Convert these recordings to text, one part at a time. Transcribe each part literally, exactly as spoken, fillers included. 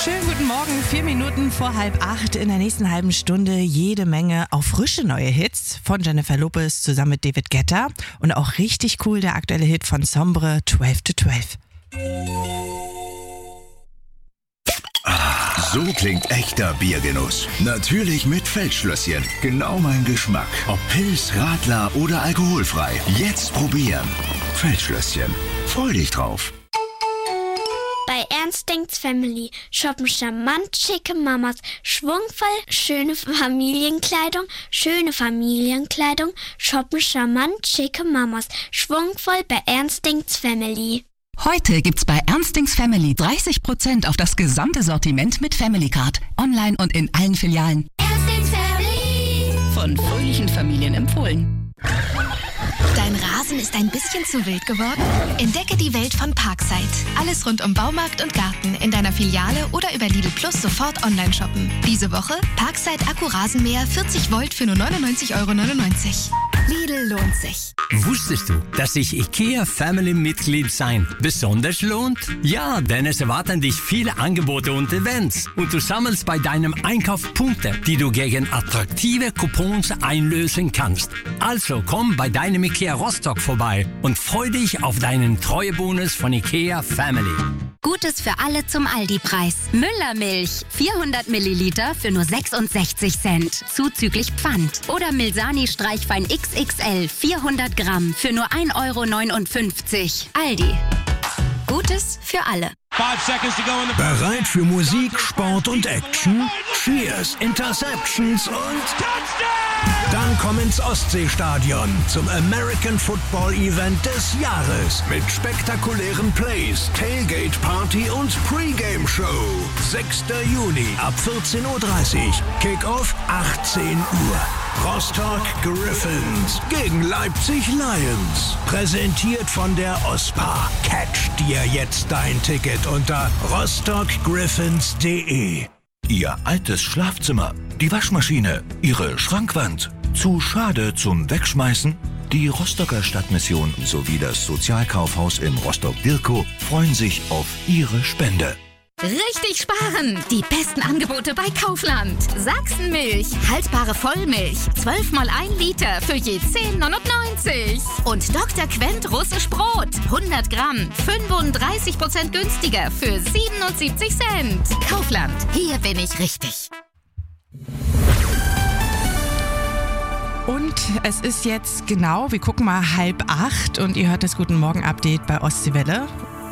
Schönen guten Morgen, vier Minuten vor halb acht. In der nächsten halben Stunde jede Menge auf frische neue Hits von Jennifer Lopez zusammen mit David Guetta. Und auch richtig cool der aktuelle Hit von Sombre, zwölf to zwölf. Ah, so klingt echter Biergenuss. Natürlich mit Feldschlösschen. Genau mein Geschmack. Ob Pils, Radler oder alkoholfrei. Jetzt probieren. Feldschlösschen. Freu dich drauf. Bei Ernst denkt's Family shoppen charmant schicke Mamas, schwungvoll schöne Familienkleidung, schöne Familienkleidung, shoppen charmant schicke Mamas, schwungvoll bei Ernst denkt's Family. Heute gibt's bei Ernst denkt's Family dreißig Prozent auf das gesamte Sortiment mit Family Card. Online und in allen Filialen. Ernst denkt's Family. Von fröhlichen Familien empfohlen. Dein Rasen ist ein bisschen zu wild geworden? Entdecke die Welt von Parkside. Alles rund um Baumarkt und Garten in deiner Filiale oder über Lidl Plus sofort online shoppen. Diese Woche Parkside Akku-Rasenmäher vierzig Volt für nur neunundneunzig Euro neunundneunzig. Lidl lohnt sich. Wusstest du, dass sich IKEA Family Mitglied sein besonders lohnt? Ja, denn es erwarten dich viele Angebote und Events und du sammelst bei deinem Einkauf Punkte, die du gegen attraktive Coupons einlösen kannst. Also komm bei deinem IKEA Rostock vorbei und freu dich auf deinen Treuebonus von IKEA Family. Gutes für alle zum Aldi-Preis. Müllermilch, vierhundert Milliliter für nur sechsundsechzig Cent, zuzüglich Pfand. Oder Milsani Streichwein X X L, vierhundert Gramm für nur ein Euro neunundfünfzig. Aldi. Gutes für alle. Bereit für Musik, Sport und Action? Cheers, Interceptions und Touchdown! Dann komm ins Ostseestadion zum American Football Event des Jahres mit spektakulären Plays, Tailgate Party und Pre-Game Show. sechster Juni ab vierzehn Uhr dreißig, Kickoff achtzehn Uhr. Rostock Griffins gegen Leipzig Lions. Präsentiert von der O S P A. Catch dir jetzt dein Ticket unter rostock griffins punkt de. Ihr altes Schlafzimmer, die Waschmaschine, Ihre Schrankwand. Zu schade zum Wegschmeißen? Die Rostocker Stadtmission sowie das Sozialkaufhaus in Rostock-Dirkow freuen sich auf Ihre Spende. Richtig sparen! Die besten Angebote bei Kaufland. Sachsenmilch, haltbare Vollmilch, zwölf mal ein Liter für je zehn neunundneunzig. Und Doktor Quent russisch Brot, hundert Gramm, fünfunddreißig Prozent günstiger für siebenundsiebzig Cent. Kaufland, hier bin ich richtig. Und es ist jetzt genau, wir gucken mal halb acht und ihr hört das Guten Morgen Update bei Ostseewelle.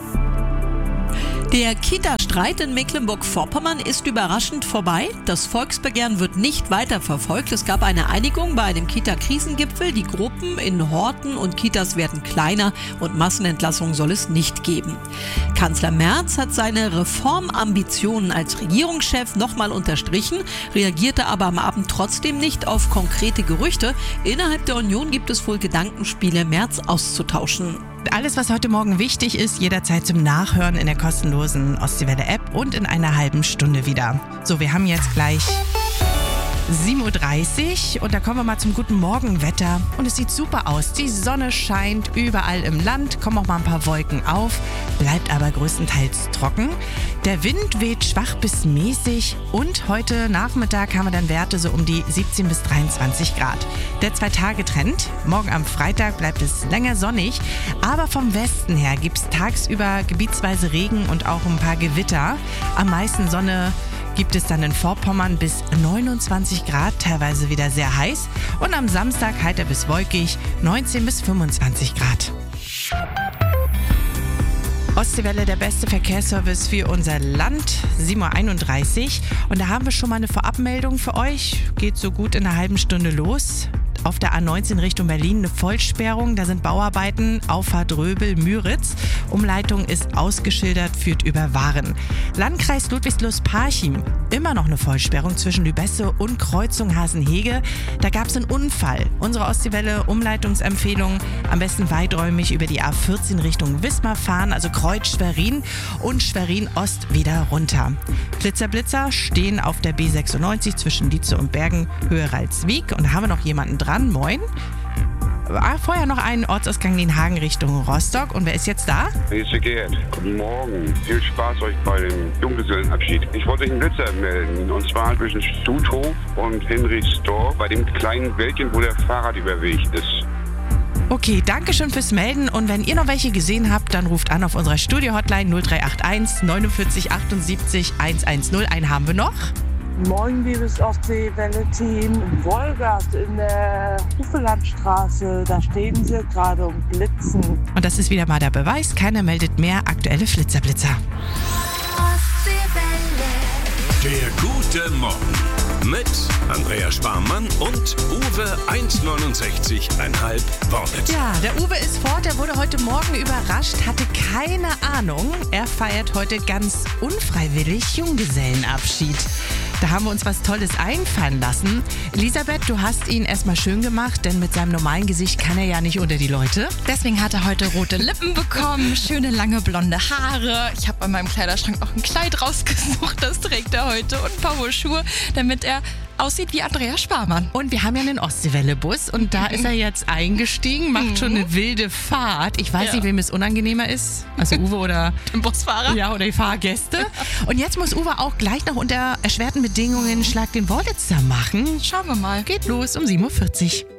Der Kita-Streit in Mecklenburg-Vorpommern ist überraschend vorbei. Das Volksbegehren wird nicht weiter verfolgt. Es gab eine Einigung bei einem Kita-Krisengipfel. Die Gruppen in Horten und Kitas werden kleiner und Massenentlassungen soll es nicht geben. Kanzler Merz hat seine Reformambitionen als Regierungschef nochmal unterstrichen, reagierte aber am Abend trotzdem nicht auf konkrete Gerüchte. Innerhalb der Union gibt es wohl Gedankenspiele, Merz auszutauschen. Alles, was heute Morgen wichtig ist, jederzeit zum Nachhören in der kostenlosen Ostseewelle-App und in einer halben Stunde wieder. So, wir haben jetzt gleich sieben Uhr dreißig und da kommen wir mal zum guten Morgenwetter und es sieht super aus. Die Sonne scheint überall im Land, kommen auch mal ein paar Wolken auf, bleibt aber größtenteils trocken. Der Wind weht schwach bis mäßig und heute Nachmittag haben wir dann Werte so um die siebzehn bis dreiundzwanzig Grad. Der Zwei-Tage-Trend, morgen am Freitag bleibt es länger sonnig, aber vom Westen her gibt es tagsüber gebietsweise Regen und auch ein paar Gewitter. Am meisten Sonne gibt es dann in Vorpommern bis neunundzwanzig Grad, teilweise wieder sehr heiß. Und am Samstag heiter bis wolkig, neunzehn bis fünfundzwanzig Grad. Ostseewelle, der beste Verkehrsservice für unser Land, sieben Uhr einunddreißig. Und da haben wir schon mal eine Vorabmeldung für euch. Geht so gut in einer halben Stunde los. Auf der A neunzehn Richtung Berlin eine Vollsperrung. Da sind Bauarbeiten, Auffahrt Röbel-Müritz. Umleitung ist ausgeschildert, führt über Waren. Landkreis Ludwigslust-Parchim. Immer noch eine Vollsperrung zwischen Lübesse und Kreuzung Hasenhege. Da gab es einen Unfall. Unsere Ostseewelle Umleitungsempfehlung: am besten weiträumig über die A vierzehn Richtung Wismar fahren, also Kreuz Schwerin und Schwerin Ost wieder runter. Blitzer Blitzer stehen auf der B sechsundneunzig zwischen Dietze und Bergen, Höhe Ralswiek. Und da haben wir noch jemanden dran. Moin. Ah, vorher noch einen Ortsausgang Nienhagen Richtung Rostock. Und wer ist jetzt da? Hier ist der Gerd. Guten Morgen. Viel Spaß euch bei dem Junggesellenabschied. Ich wollte euch einen Blitzer melden. Und zwar zwischen Stuthof und Hinrichsdorf bei dem kleinen Wäldchen, wo der Fahrrad überwegt ist. Okay, danke schön fürs Melden. Und wenn ihr noch welche gesehen habt, dann ruft an auf unserer Studio-Hotline null drei acht eins neunundvierzig achtundsiebzig hundertzehn. Einen haben wir noch. Moin, liebes Ostseewelle-Team. In Wolgast in der Uffelandstraße, da stehen sie gerade und blitzen. Und das ist wieder mal der Beweis, keiner meldet mehr aktuelle Flitzerblitzer. Der gute Morgen mit Andrea Sparmann und Uwe eins neunundsechzig Komma fünf Wortet. Ja, der Uwe ist fort, der wurde heute Morgen überrascht, hatte keine Ahnung. Er feiert heute ganz unfreiwillig Junggesellenabschied. Da haben wir uns was Tolles einfallen lassen. Elisabeth, du hast ihn erstmal schön gemacht, denn mit seinem normalen Gesicht kann er ja nicht unter die Leute. Deswegen hat er heute rote Lippen bekommen, schöne lange blonde Haare. Ich habe an meinem Kleiderschrank auch ein Kleid rausgesucht, das trägt er heute und ein paar hohe Schuhe, damit er aussieht wie Andrea Sparmann. Und wir haben ja einen Ostseewelle-Bus und da mhm. ist er jetzt eingestiegen, macht mhm. schon eine wilde Fahrt. Ich weiß ja. nicht, wem es unangenehmer ist. Also Uwe oder den Busfahrer. Ja, oder die Fahrgäste. Und jetzt muss Uwe auch gleich noch unter erschwerten Bedingungen Schlag den Wollitzer machen. Schauen wir mal. Geht los um sieben Uhr vierzig.